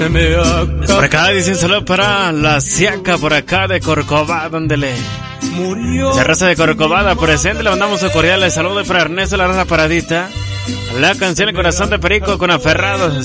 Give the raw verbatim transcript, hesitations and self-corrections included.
Por acá dicen saludo para la Siaca, por acá de Corcovado, donde le... Esa raza de Corcovada presente, le mandamos un cordial saludo para Ernesto La Raza Paradita. La canción El Corazón de Perico con Aferrados.